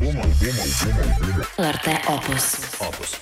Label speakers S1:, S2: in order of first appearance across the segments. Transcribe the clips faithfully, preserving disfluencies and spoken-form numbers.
S1: L R T Opus.
S2: Opus.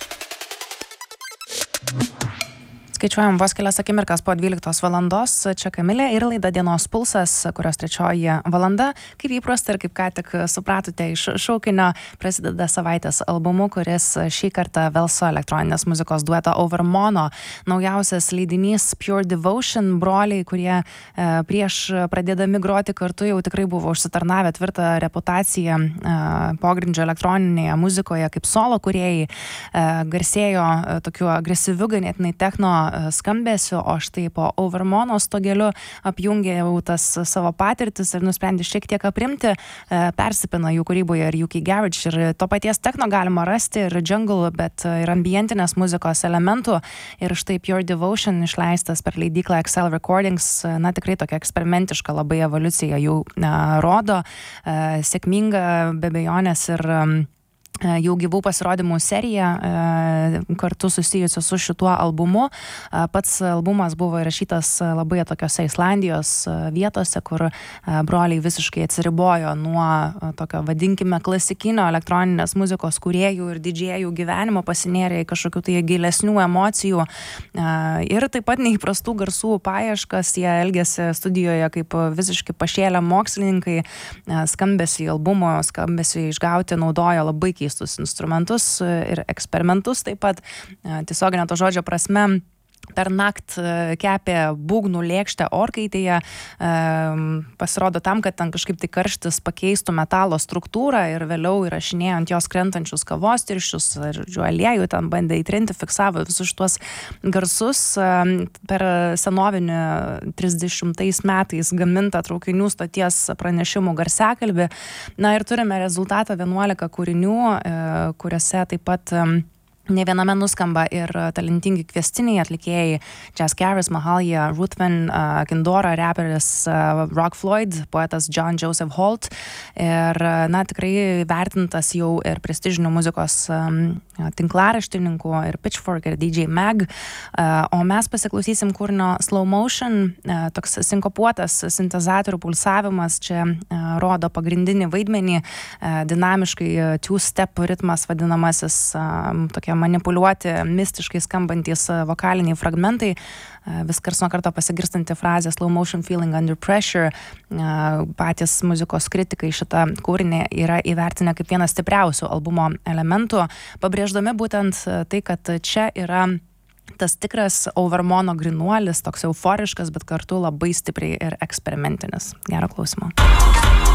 S3: Skaičiuojam vos kelias akimirkas po dvyliktos valandos. Čia Kamilė ir laida Dienos pulsas, kurios trečioji valanda. Kaip įprasta ir kaip ką tik supratote iš šaukinio, prasideda savaitės albumu, kuris šį kartą Velso elektroninės muzikos dueto Overmono. Naujausias leidinys Pure Devotion, broliai, kurie e, prieš pradėdami groti kartu jau tikrai buvo užsitarnavę tvirtą reputaciją e, pogrindžio elektroninėje muzikoje kaip solo kūrėjai. E, garsėjo e, tokiu agresyviu, ganėtinai techno skambėsiu, o štai po Overmono stogeliu apjungė jau tas savo patirtis ir nusprendė šiek tiek aprimti, persipina jų kūryboje ir U K Garage, ir to paties techno galima rasti, ir jungle, bet ir ambientinės muzikos elementų, ir štai Pure Devotion išleistas per leidyklą Excel Recordings, na tikrai tokia eksperimentiška labai evoliucija jų na, rodo, sėkminga be abejonės ir jau gyvų pasirodymų serija kartu susijusi su šituo albumu. Pats albumas buvo įrašytas labai tokiose Islandijos vietose, kur broliai visiškai atsiribojo nuo tokio, vadinkime, klasikinio elektroninės muzikos kūrėjų ir didžėjų gyvenimo, pasinėrė į kažkokių tai gilesnių emocijų ir taip pat neįprastų garsų paieškas. Jie elgėsi studijoje kaip visiškai pašėlę mokslininkai, skambesį albumo, skambesį išgauti naudojo labai keistus instrumentus ir eksperimentus taip pat, tiesioginio to žodžio prasme. Per nakt kepė būgnų lėkštę orkaitėje, pasirodo tam, kad ten kažkaip tai karštis pakeistų metalo struktūrą ir vėliau įrašinėjo ant jos krentančius kavos tirščius ir aliejų ten bandė įtrinti, fiksavo visus šitos garsus per senovinį trisdešimtais metais gamintą traukinių stoties pranešimų garsiakalbį. Na ir turime rezultatą vienuolika kūrinių, kuriuose taip pat ne viename nuskamba ir talentingi kviestiniai atlikėjai Jazz Caris, Mahalia, Ruthven, uh, Kindora, raperis uh, Rock Floyd, poetas John Joseph Holt ir, na, tikrai vertintas jau ir prestižinių muzikos um, tinklaraštininkų ir Pitchfork ir D J Mag. Uh, o mes pasiklausysim kūrinio Slow Motion, uh, toks sinkopuotas sintezatorių pulsavimas čia uh, rodo pagrindinį vaidmenį, uh, dinamiškai uh, two-step ritmas vadinamasis, uh, tokia manipuliuoti mistiškai skambantys vokaliniai fragmentai, vis karts nuo karto pasigirstanti frazė slow motion feeling under pressure. Patys muzikos kritikai šitą kūrinį yra įvertinę kaip vienas stipriausių albumo elementų, pabrėždami būtent tai, kad čia yra tas tikras Overmono grynuolis, toks euforiškas, bet kartu labai stipriai ir eksperimentinis. Gero klausimo.